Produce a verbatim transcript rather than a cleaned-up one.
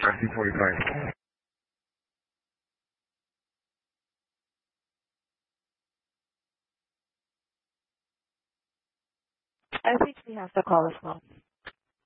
nineteen forty-five. I think we have the call as well.